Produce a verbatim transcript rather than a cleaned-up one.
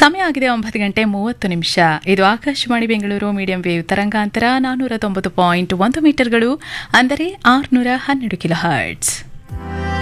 ಸಮಯ ಆಗಿದೆ ಒಂಬತ್ತು ಗಂಟೆ ಮೂವತ್ತು ನಿಮಿಷ. ಇದು ಆಕಾಶವಾಣಿ ಬೆಂಗಳೂರು ಮೀಡಿಯಂ ವೇವ್ ತರಂಗಾಂತರ ನಾನ್ನೂರ ತೊಂಬತ್ತು ಪಾಯಿಂಟ್ ಒಂದು ಮೀಟರ್ಗಳು, ಅಂದರೆ ಆರುನೂರ ಹನ್ನೆರಡು ಕಿಲೋ ಹರ್ಟ್ಸ್.